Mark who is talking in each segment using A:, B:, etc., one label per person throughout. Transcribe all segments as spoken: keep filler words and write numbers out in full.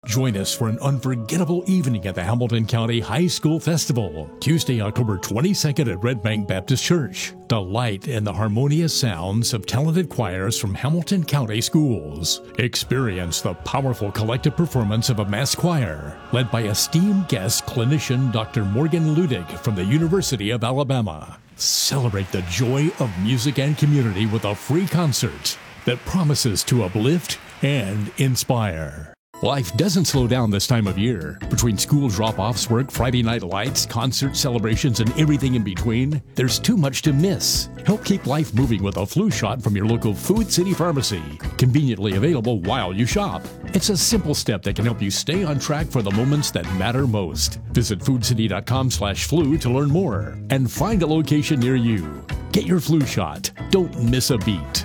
A: Join us for an unforgettable evening at the Hamilton County High School Festival, Tuesday, October twenty-second at Red Bank Baptist Church. Delight in the harmonious sounds of talented choirs from Hamilton County schools. Experience the powerful collective performance of a mass choir, led by esteemed guest clinician Doctor Morgan Ludick from the University of Alabama. Celebrate the joy of music and community with a free concert that promises to uplift and inspire. Life doesn't slow down this time of year. Between school drop-offs, work, Friday night lights, concert celebrations, and everything in between, there's too much to miss. Help keep life moving with a flu shot from your local Food City Pharmacy, conveniently available while you shop. It's a simple step that can help you stay on track for the moments that matter most. Visit foodcity.com slash flu to learn more and find a location near you. Get your flu shot. Don't miss a beat.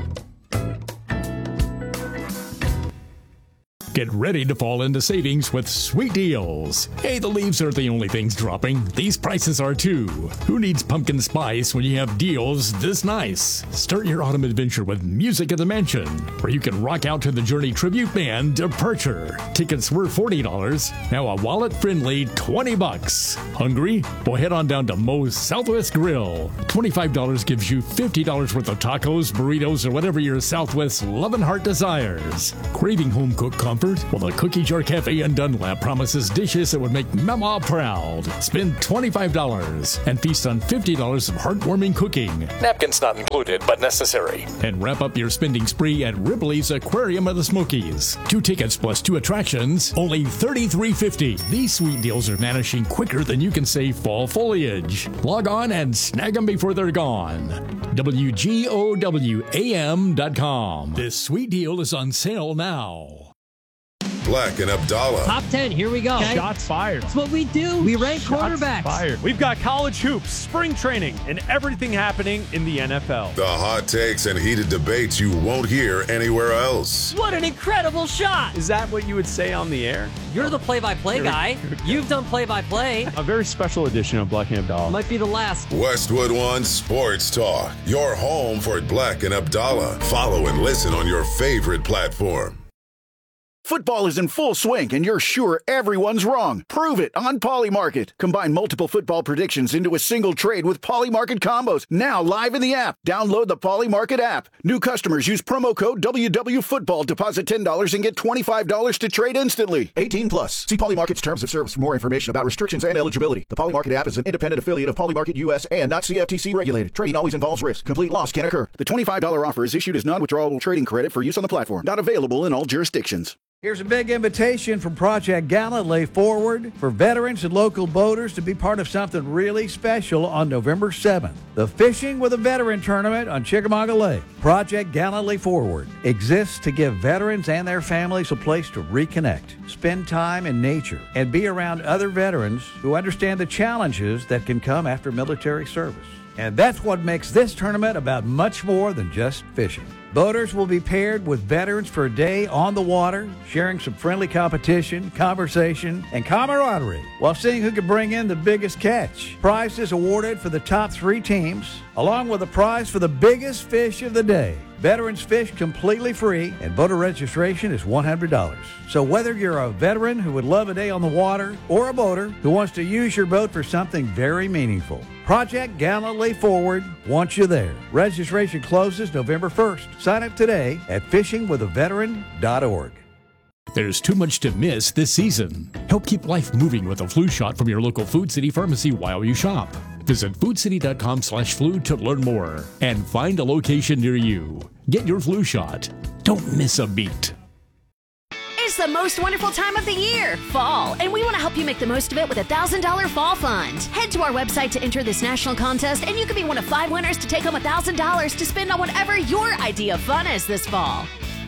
A: Get ready to fall into savings with sweet deals. Hey, the leaves aren't the only things dropping. These prices are too. Who needs pumpkin spice when you have deals this nice? Start your autumn adventure with Music at the Mansion, where you can rock out to the Journey tribute band Departure. Tickets were forty dollars, now a wallet-friendly twenty bucks. Hungry? Well, head on down to Moe's Southwest Grill. twenty-five dollars gives you fifty dollars worth of tacos, burritos, or whatever your Southwest loving heart desires. Craving home-cooked comfort? Well, the Cookie Jar Cafe in Dunlap promises dishes that would make Mama proud. Spend twenty-five dollars and feast on fifty dollars of heartwarming cooking. Napkins not included, but necessary. And wrap up your spending spree at Ripley's Aquarium of the Smokies. Two tickets plus two attractions, only thirty-three fifty. These sweet deals are vanishing quicker than you can say fall foliage. Log on and snag them before they're gone. W G O W A M dot com. This sweet deal is on sale now.
B: Black and Abdallah.
C: Top ten, here we go.
D: Okay. Shots fired.
C: That's what we do. We rank
D: Shots
C: quarterbacks.
D: Fired. We've got college hoops, spring training, and everything happening in the N F L.
B: The hot takes and heated debates you won't hear anywhere else.
C: What an incredible shot.
D: Is that what you would say on the air?
C: You're the play-by-play guy. You've done play-by-play.
D: A very special edition of Black and Abdallah.
C: Might be the last.
B: Westwood One Sports Talk. Your home for Black and Abdallah. Follow and listen on your favorite platform.
E: Football is in full swing, and you're sure everyone's wrong. Prove it on Polymarket. Combine multiple football predictions into a single trade with Polymarket combos. Now live in the app. Download the Polymarket app. New customers use promo code W W Football. Deposit ten dollars and get twenty-five dollars to trade instantly. eighteen plus. See Polymarket's terms of service for more information about restrictions and eligibility. The Polymarket app is an independent affiliate of Polymarket U S and not C F T C regulated. Trading always involves risk. Complete loss can occur. The twenty-five dollars offer is issued as non-withdrawable trading credit for use on the platform. Not available in all jurisdictions.
F: Here's a big invitation from Project Gallant Lay Forward for veterans and local boaters to be part of something really special on November seventh. The Fishing with a Veteran Tournament on Chickamauga Lake. Project Gallant Lay Forward exists to give veterans and their families a place to reconnect, spend time in nature, and be around other veterans who understand the challenges that can come after military service. And that's what makes this tournament about much more than just fishing. Boaters will be paired with veterans for a day on the water, sharing some friendly competition, conversation, and camaraderie, while seeing who can bring in the biggest catch. Prizes awarded for the top three teams, along with a prize for the biggest fish of the day. Veterans fish completely free, and boater registration is one hundred dollars. So whether you're a veteran who would love a day on the water, or a boater who wants to use your boat for something very meaningful, Project Gallant Lay Forward wants you there. Registration closes November first. Sign up today at fishing with a veteran dot org.
A: There's too much to miss this season. Help keep life moving with a flu shot from your local Food City Pharmacy while you shop. Visit foodcity.com slash flu to learn more and find a location near you. Get your flu shot. Don't miss a beat.
G: It's the most wonderful time of the year, fall, and we want to help you make the most of it with a one thousand dollars Fall Fund. Head to our website to enter this national contest, and you could be one of five winners to take home one thousand dollars to spend on whatever your idea of fun is this fall.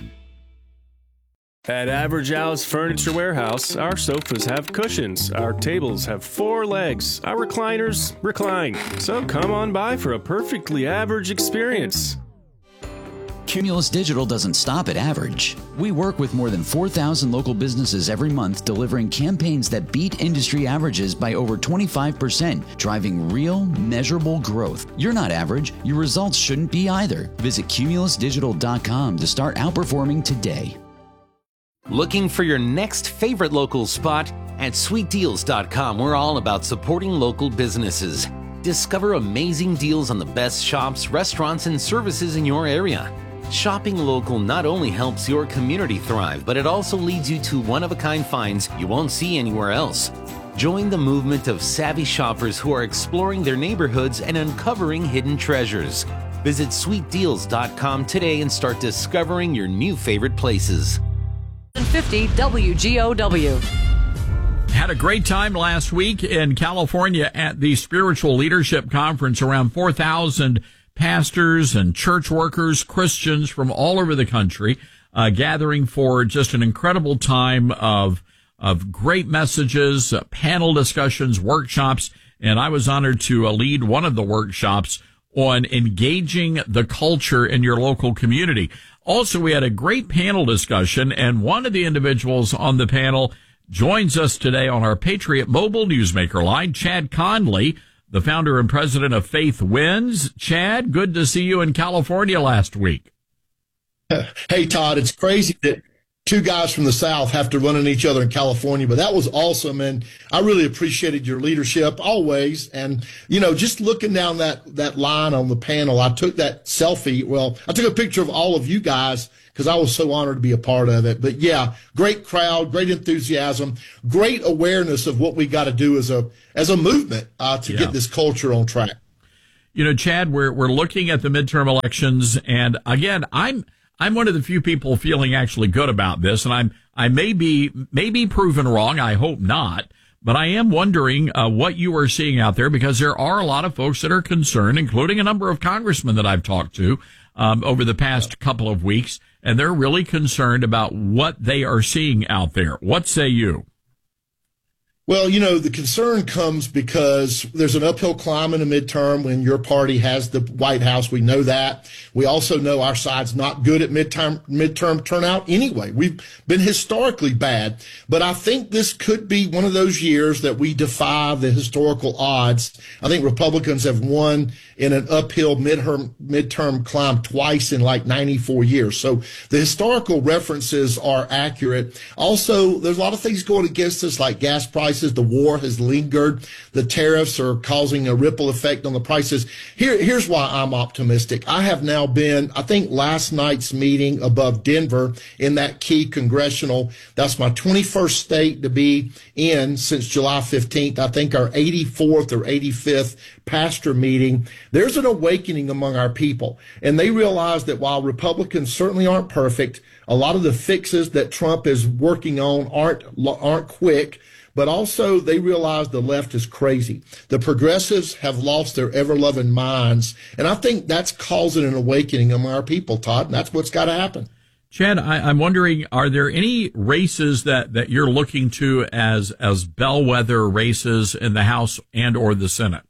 H: At Average Al's Furniture Warehouse, our sofas have cushions, our tables have four legs, our recliners recline. So come on by for a perfectly average experience.
I: Cumulus Digital doesn't stop at average. We work with more than four thousand local businesses every month, delivering campaigns that beat industry averages by over twenty-five percent, driving real, measurable growth. You're not average. Your results shouldn't be either. Visit cumulus digital dot com to start outperforming today.
J: Looking for your next favorite local spot? At sweet deals dot com, we're all about supporting local businesses. Discover amazing deals on the best shops, restaurants, and services in your area. Shopping local not only helps your community thrive, but it also leads you to one-of-a-kind finds you won't see anywhere else. Join the movement of savvy shoppers who are exploring their neighborhoods and uncovering hidden treasures. Visit sweet deals dot com today and start discovering your new favorite places.
C: fifty W G O W.
K: Had a great time last week in California at the Spiritual Leadership Conference. Around four thousand pastors and church workers, Christians from all over the country, uh, gathering for just an incredible time of of great messages, uh, panel discussions, workshops, and I was honored to uh, lead one of the workshops on engaging the culture in your local community. Also, we had a great panel discussion, and one of the individuals on the panel joins us today on our Patriot Mobile Newsmaker line, Chad Conley, the founder and president of Faith Wins. Chad, good to see you in California last week.
L: Hey, Todd, it's crazy that two guys from the South have to run into each other in California, but that was awesome, and I really appreciated your leadership always. And, you know, just looking down that, that line on the panel, I took that selfie. Well, I took a picture of all of you guys because I was so honored to be a part of it. But, yeah, great crowd, great enthusiasm, great awareness of what we got to do as a as a movement uh, to yeah. get this culture on track.
K: You know, Chad, we're we're looking at the midterm elections, and, again, I'm – I'm one of the few people feeling actually good about this, and I'm I may be may be proven wrong. I hope not, but I am wondering uh, what you are seeing out there, because there are a lot of folks that are concerned, including a number of congressmen that I've talked to um, over the past couple of weeks, and they're really concerned about what they are seeing out there. What say you?
L: Well, you know, the concern comes because there's an uphill climb in a midterm when your party has the White House. We know that. We also know our side's not good at midterm, midterm turnout anyway. We've been historically bad. But I think this could be one of those years that we defy the historical odds. I think Republicans have won in an uphill midterm, midterm climb twice in like ninety-four years. So the historical references are accurate. Also, there's a lot of things going against us, like gas prices. The war has lingered. The tariffs are causing a ripple effect on the prices. Here, here's why I'm optimistic. I have now been, I think last night's meeting above Denver in that key congressional, that's my twenty-first state to be in since July fifteenth. I think our eighty-fourth or eighty-fifth pastor meeting. There's an awakening among our people. And they realize that while Republicans certainly aren't perfect, a lot of the fixes that Trump is working on aren't, aren't quick. But also they realize the left is crazy. The progressives have lost their ever-loving minds. And I think that's causing an awakening among our people, Todd. And that's what's got to happen.
K: Chad, I, I'm wondering, are there any races that, that you're looking to as as bellwether races in the House and or the Senate?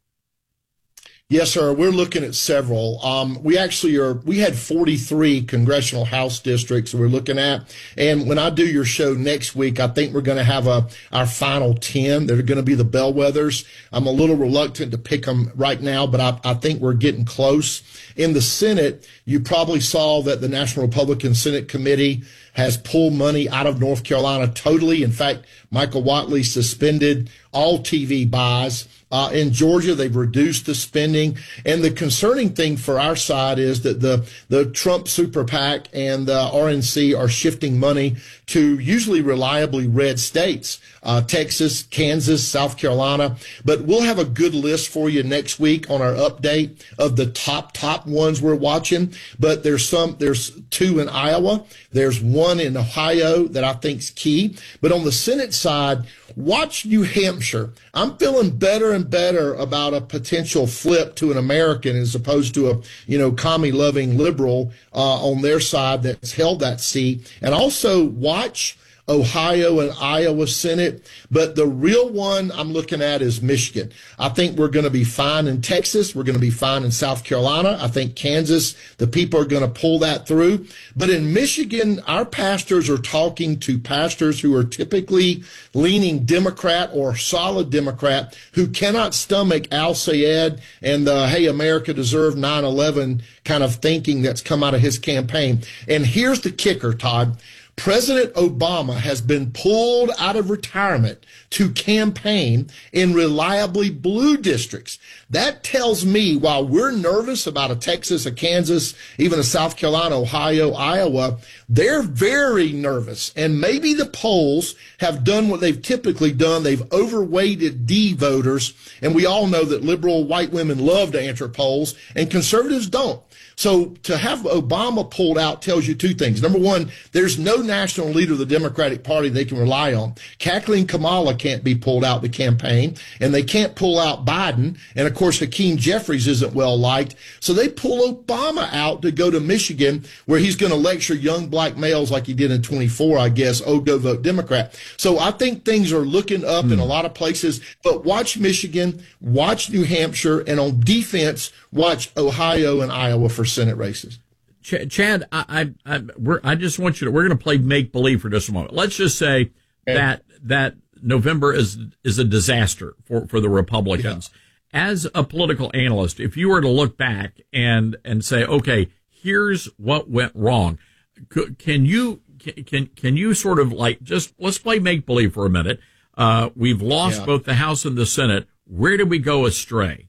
L: Yes, sir. We're looking at several. Um, we actually are, we had forty-three congressional House districts we're looking at. And when I do your show next week, I think we're going to have a, our final ten. They're going to be the bellwethers. I'm a little reluctant to pick them right now, but I, I think we're getting close. In the Senate, you probably saw that the National Republican Senate Committee has pulled money out of North Carolina totally. In fact, Michael Whatley suspended all T V buys. Uh, in Georgia, they've reduced the spending. And the concerning thing for our side is that the, the Trump Super PAC and the R N C are shifting money to usually reliably red states, uh, Texas, Kansas, South Carolina. But we'll have a good list for you next week on our update of the top, top ones we're watching. But there's some, there's two in Iowa. There's one in Ohio that I think's key. But on the Senate side, watch New Hampshire. I'm feeling better and better about a potential flip to an American as opposed to a, you know, commie-loving liberal uh, on their side that's held that seat. And also watch Ohio and Iowa Senate. But the real one I'm looking at is Michigan. I think we're going to be fine in Texas. We're going to be fine in South Carolina. I think Kansas, the people are going to pull that through. But in Michigan, our pastors are talking to pastors who are typically leaning Democrat or solid Democrat who cannot stomach Al Sayed and the, hey, America deserved nine eleven kind of thinking that's come out of his campaign. And here's the kicker, Todd. President Obama has been pulled out of retirement to campaign in reliably blue districts. That tells me while we're nervous about a Texas, a Kansas, even a South Carolina, Ohio, Iowa, they're very nervous. And maybe the polls have done what they've typically done. They've overweighted D voters. And we all know that liberal white women love to answer polls and conservatives don't. So to have Obama pulled out tells you two things. Number one, there's no national leader of the Democratic Party they can rely on. Cackling Kamala can't be pulled out the campaign, and they can't pull out Biden. And, of course, Hakeem Jeffries isn't well liked. So they pull Obama out to go to Michigan, where he's going to lecture young black males like he did in twenty-four, I guess, oh, go vote Democrat. So I think things are looking up mm. in a lot of places. But watch Michigan, watch New Hampshire, and on defense, watch Ohio and Iowa for Senate races.
K: Ch- Chad, I, I, I, we're, I just want you to, we're going to play make believe for just a moment. Let's just say okay. that, that November is, is a disaster for, for the Republicans. Yeah. As a political analyst, if you were to look back and, and say, okay, here's what went wrong. C- can you, can, can you sort of like, just let's play make believe for a minute. Uh, we've lost yeah. both the House and the Senate. Where did we go astray?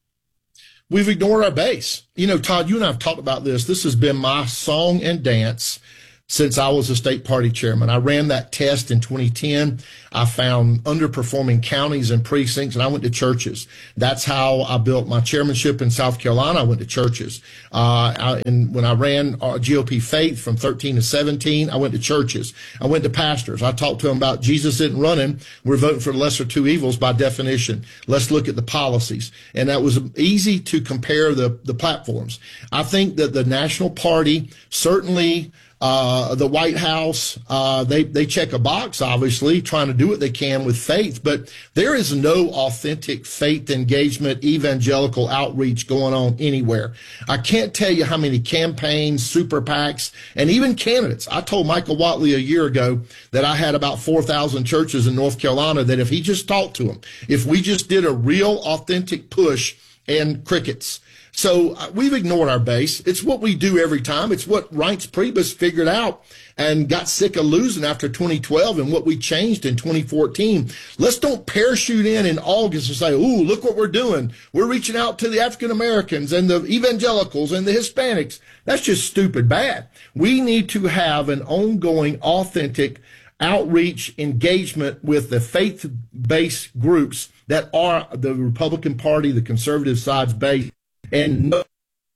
L: We've ignored our base. You know, Todd, you and I have talked about this. This has been my song and dance since I was a state party chairman. I ran that test in twenty ten. I found underperforming counties and precincts, and I went to churches. That's how I built my chairmanship in South Carolina. I went to churches. Uh, I, and when I ran G O P Faith from thirteen to seventeen, I went to churches. I went to pastors. I talked to them about Jesus isn't running. We're voting for the lesser two evils by definition. Let's look at the policies. And that was easy to compare the, the platforms. I think that the National Party certainly Uh, the White House, uh, they, they check a box, obviously, trying to do what they can with faith, but there is no authentic faith engagement, evangelical outreach going on anywhere. I can't tell you how many campaigns, super PACs, and even candidates. I told Michael Watley a year ago that I had about four thousand churches in North Carolina that if he just talked to them, if we just did a real authentic push, and crickets. So uh, we've ignored our base. It's what we do every time. It's what Reince Priebus figured out and got sick of losing after twenty twelve and what we changed in twenty fourteen. Let's don't parachute in in August and say, ooh, look what we're doing. We're reaching out to the African Americans and the evangelicals and the Hispanics. That's just stupid bad. We need to have an ongoing, authentic outreach engagement with the faith-based groups that are the Republican Party, the conservative side's base. And no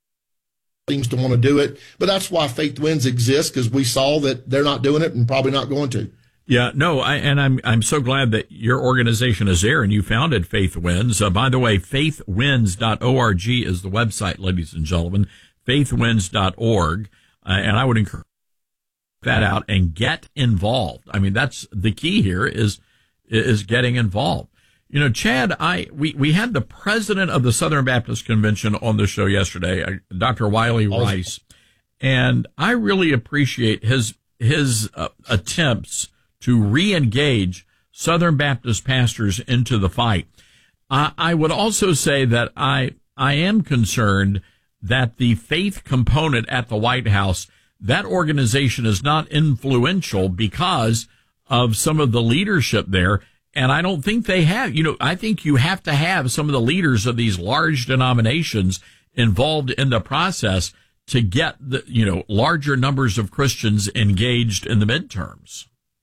L: seems to want to do it. But that's why Faith Wins exists, because we saw that they're not doing it and probably not going to.
K: Yeah, no, I, and I'm I'm so glad that your organization is there and you founded Faith Wins. Uh, by the way, faith wins dot org is the website, ladies and gentlemen, faith wins dot org. Uh, and I would encourage that out and get involved. I mean, that's the key here is is getting involved. You know, Chad, I we, we had the president of the Southern Baptist Convention on the show yesterday, uh, Doctor Wiley Rice, and I really appreciate his his uh, attempts to re-engage Southern Baptist pastors into the fight. Uh, I would also say that I I am concerned that the faith component at the White House, that organization is not influential because of some of the leadership there. And I don't think they have, you know, I think you have to have some of the leaders of these large denominations involved in the process to get the, you know, larger numbers of Christians engaged in the midterms.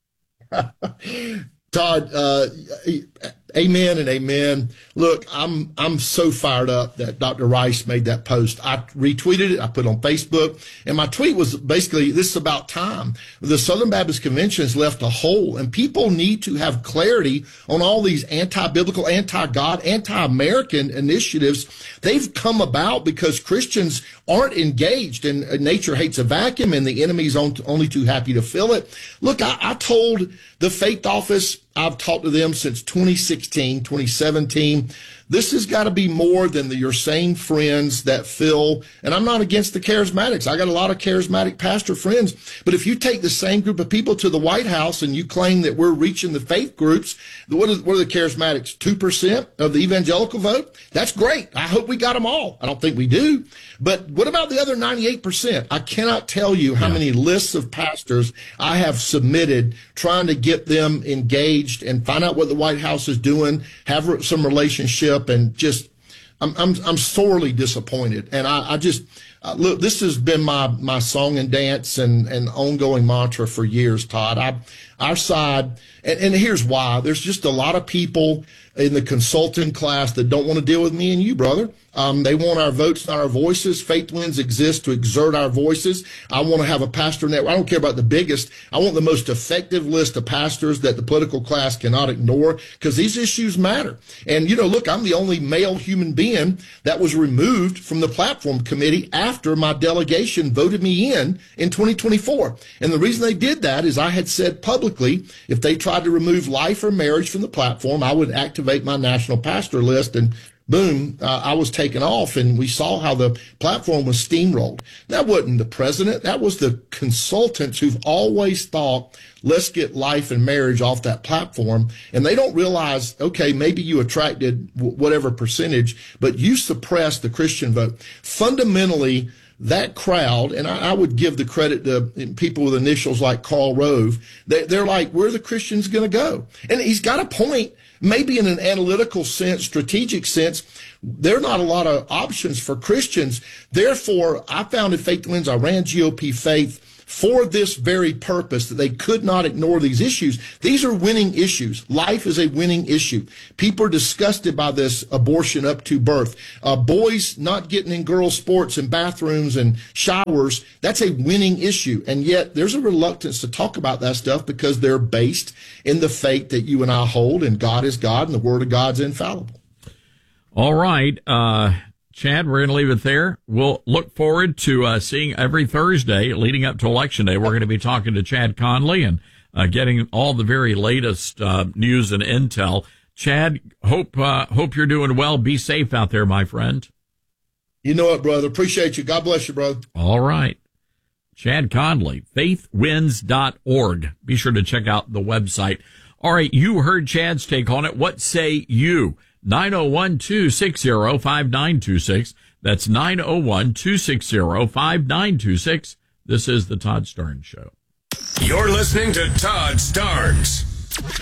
L: Todd, uh, amen and amen. Look, I'm I'm so fired up that Doctor Rice made that post. I retweeted it. I put it on Facebook. And my tweet was basically, this is about time. The Southern Baptist Convention has left a hole, and people need to have clarity on all these anti-biblical, anti-God, anti-American initiatives. They've come about because Christians aren't engaged, and nature hates a vacuum, and the enemy's only too happy to fill it. Look, I, I told the Faith Office, I've talked to them since twenty sixteen, twenty seventeen. this has got to be more than the, your same friends that fill, and I'm not against the charismatics. I got a lot of charismatic pastor friends, but if you take the same group of people to the White House and you claim that we're reaching the faith groups, what are, what are the charismatics? two percent of the evangelical vote? That's great. I hope we got them all. I don't think we do. But what about the other ninety-eight percent? I cannot tell you how many lists of pastors I have submitted trying to get them engaged and find out what the White House is doing, have some relationship, and just, I'm I'm, I'm sorely disappointed. And I, I just, uh, look, this has been my, my song and dance and, and ongoing mantra for years, Todd. I, our side, and, and here's why. There's just a lot of people in the consulting class that don't want to deal with me and you, brother. Um, they want our votes, not our voices. Faith Winds exist to exert our voices. I want to have a pastor network. I don't care about the biggest. I want the most effective list of pastors that the political class cannot ignore, because these issues matter. And, you know, look, I'm the only male human being that was removed from the platform committee after my delegation voted me in in twenty twenty-four. And the reason they did that is I had said publicly, if they tried to remove life or marriage from the platform, I would activate my national pastor list. And boom, uh, I was taken off, and we saw how the platform was steamrolled. That wasn't the president. That was the consultants who've always thought, let's get life and marriage off that platform. And they don't realize, okay, maybe you attracted w- whatever percentage, but you suppressed the Christian vote. Fundamentally, that crowd, and I, I would give the credit to people with initials like Karl Rove, they, they're like, where are the Christians going to go? And he's got a point. Maybe in an analytical sense, strategic sense, there are not a lot of options for Christians. Therefore, I founded Faith Winds. I ran G O P Faith for this very purpose, that they could not ignore these issues. These are winning issues. Life is a winning issue. People are disgusted by this abortion up to birth. Uh, boys not getting in girls' sports and bathrooms and showers, that's a winning issue. And yet there's a reluctance to talk about that stuff because they're based in the faith that you and I hold, and God is God and the Word of God's infallible.
K: All right. Uh, Chad, we're going to leave it there. We'll look forward to uh, seeing every Thursday leading up to Election Day. We're going to be talking to Chad Conley and uh, getting all the very latest uh, news and intel. Chad, hope uh, hope you're doing well. Be safe out there, my friend.
L: You know it, brother. Appreciate you. God bless you, brother.
K: All right. Chad Conley, faith winds dot org. Be sure to check out the website. All right, you heard Chad's take on it. What say you? nine oh one, two six zero, five nine two six. That's nine oh one, two six zero, five nine two six. This is the Todd Starnes Show.
B: You're listening to Todd Starnes.